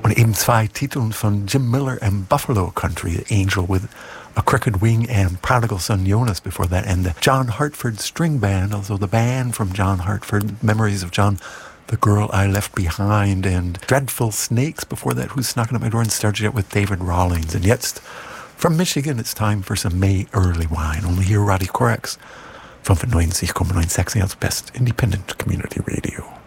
Und eben 2 Titeln von Jim Miller and Buffalo Country, Angel with a Crooked Wing and Prodigal Son Jonas before that, and the John Hartford String Band, also the band from John Hartford, Memories of John, The Girl I Left Behind, and Dreadful Snakes before that, Who's Knocking at My Door, and started it with David Rawlings. And jetzt, from Michigan, it's time for some May Early Wine. Only here, Roddy Korax, 95,96 als Best Independent Community Radio.